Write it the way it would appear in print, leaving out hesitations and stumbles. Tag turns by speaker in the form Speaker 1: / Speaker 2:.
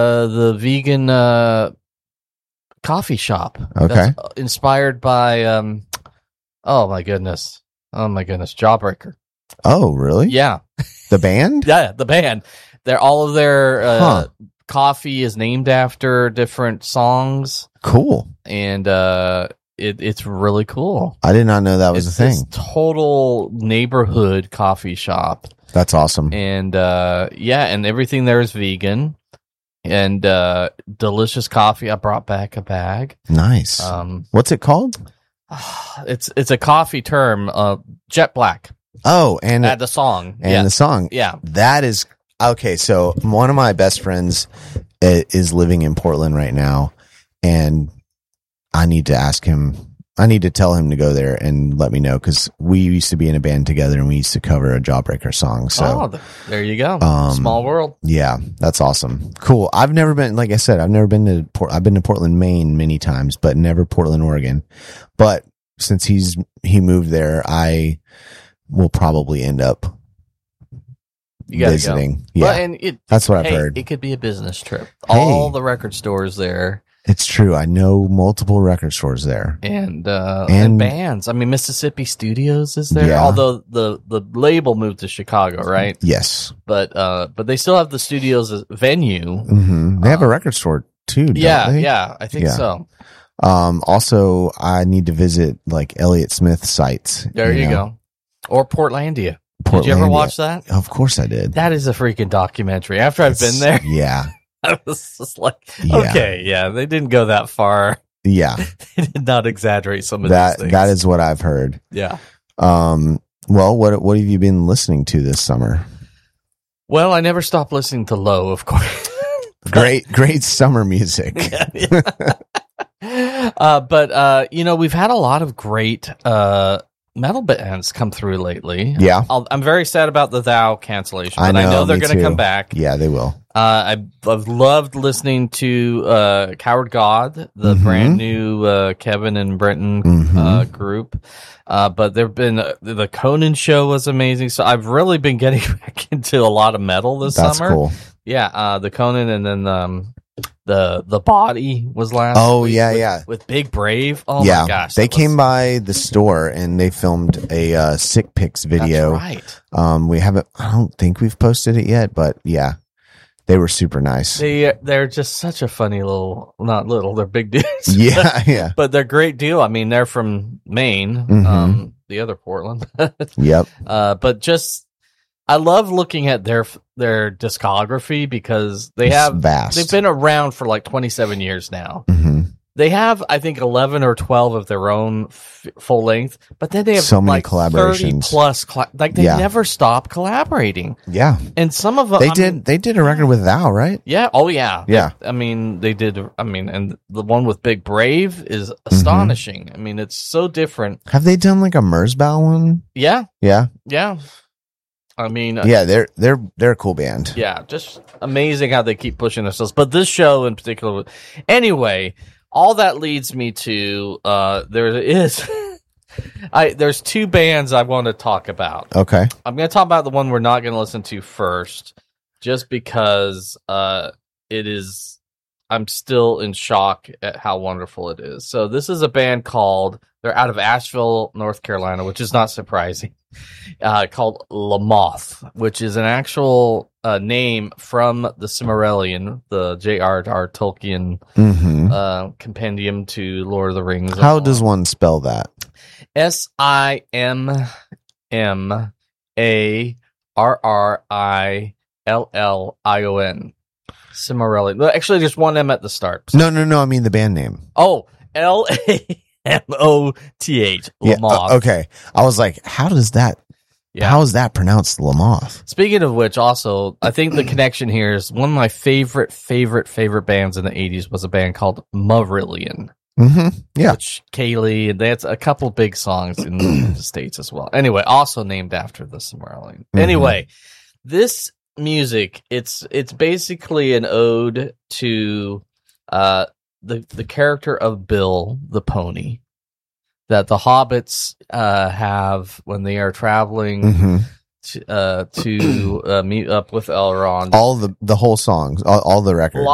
Speaker 1: the vegan coffee shop.
Speaker 2: Okay.
Speaker 1: That's inspired by oh my goodness, Jawbreaker.
Speaker 2: Oh, really?
Speaker 1: Yeah.
Speaker 2: The band?
Speaker 1: Yeah, the band. All of their coffee is named after different songs.
Speaker 2: Cool.
Speaker 1: And it's really cool.
Speaker 2: I did not know that was a thing.
Speaker 1: It's total neighborhood coffee shop.
Speaker 2: That's awesome.
Speaker 1: And and everything there is vegan. And delicious coffee. I brought back a bag.
Speaker 2: Nice. What's it called?
Speaker 1: It's a coffee term. Jet Black.
Speaker 2: Oh, and
Speaker 1: the song.
Speaker 2: And the song.
Speaker 1: Yeah.
Speaker 2: That is okay. So one of my best friends is living in Portland right now, and I need to ask him. I need to tell him to go there and let me know, because we used to be in a band together and we used to cover a Jawbreaker song. So
Speaker 1: there you go. Small world.
Speaker 2: Yeah, that's awesome. Cool. I've never been, like I said, I've never been to I've been to Portland, Maine many times, but never Portland, Oregon. But since he moved there, I will probably end up visiting.
Speaker 1: Go.
Speaker 2: Yeah,
Speaker 1: well, and
Speaker 2: that's what I've heard.
Speaker 1: It could be a business trip. All the record stores there.
Speaker 2: It's true. I know multiple record stores there,
Speaker 1: and bands. I mean, Mississippi Studios is there.
Speaker 2: Yeah.
Speaker 1: Although the label moved to Chicago, right?
Speaker 2: Yes,
Speaker 1: but they still have the studios as venue.
Speaker 2: Mm-hmm. They have a record store too. Don't they?
Speaker 1: Yeah, I think so.
Speaker 2: Also, I need to visit like Elliott Smith sites.
Speaker 1: There you go. Or Portlandia. Did you ever watch that?
Speaker 2: Of course I did.
Speaker 1: That is a freaking documentary. After I've been there,
Speaker 2: yeah.
Speaker 1: I was just like, okay, they didn't go that far.
Speaker 2: Yeah.
Speaker 1: They did not exaggerate some of these things.
Speaker 2: That is what I've heard.
Speaker 1: Yeah.
Speaker 2: Well, what have you been listening to this summer?
Speaker 1: Well, I never stopped listening to Low, of course.
Speaker 2: Great summer music.
Speaker 1: But we've had a lot of great metal bands come through lately.
Speaker 2: Yeah.
Speaker 1: I'm very sad about the Thou cancellation, but I know they're going to come back.
Speaker 2: Yeah, they will.
Speaker 1: I've loved listening to Coward God, the brand new Kevin and Brenton group. But there've been the Conan show was amazing. So I've really been getting back into a lot of metal this summer.
Speaker 2: That's cool.
Speaker 1: Yeah, the Conan, and then the Body was last.
Speaker 2: Oh
Speaker 1: week with Big Brave. Oh my gosh,
Speaker 2: they came by the store and they filmed a Sick Pics video.
Speaker 1: That's right.
Speaker 2: I don't think we've posted it yet, but yeah, they were super nice.
Speaker 1: They're just such a funny they're big dudes.
Speaker 2: Yeah.
Speaker 1: But they're a great deal. I mean, they're from Maine, the other Portland.
Speaker 2: Yep.
Speaker 1: But just, I love looking at their discography, because they've been around for like 27 years now.
Speaker 2: Mm-hmm.
Speaker 1: They have, I think, 11 or 12 of their own full length, but then they have
Speaker 2: so many
Speaker 1: like
Speaker 2: collaborations.
Speaker 1: 30 plus. They never stop collaborating.
Speaker 2: Yeah,
Speaker 1: and some of them
Speaker 2: they did a record with Thou, right?
Speaker 1: Yeah. Oh yeah.
Speaker 2: Yeah.
Speaker 1: They did. And the one with Big Brave is astonishing. I mean, it's so different.
Speaker 2: Have they done like a Merzbow one?
Speaker 1: Yeah.
Speaker 2: Yeah.
Speaker 1: Yeah. I mean,
Speaker 2: they're a cool band.
Speaker 1: Yeah, just amazing how they keep pushing themselves. But this show in particular, anyway, all that leads me to there's two bands I want to talk about.
Speaker 2: Okay,
Speaker 1: I'm going to talk about the one we're not going to listen to first, just because it is. I'm still in shock at how wonderful it is. So this is a band they're out of Asheville, North Carolina, which is not surprising, called Lammoth, which is an actual name from the Silmarillion, the J.R.R. Tolkien compendium to Lord of the Rings.
Speaker 2: How does one spell that?
Speaker 1: Simmarrlion. Silmarillion. Actually, there's one M at the start.
Speaker 2: No. I mean the band name.
Speaker 1: Oh, Lamoth.
Speaker 2: Yeah. Okay. I was like, how is that pronounced, Lammoth?
Speaker 1: Speaking of which, also, I think the connection here is one of my favorite bands in the 80s was a band called Marillion.
Speaker 2: Mm-hmm. Yeah.
Speaker 1: Which Kaylee, and that's a couple big songs in the States as well. Anyway, also named after the Silmarillion. Anyway, this music, it's basically an ode to the character of Bill the pony that the hobbits have when they are traveling to meet up with Elrond.
Speaker 2: All the whole songs, all the records.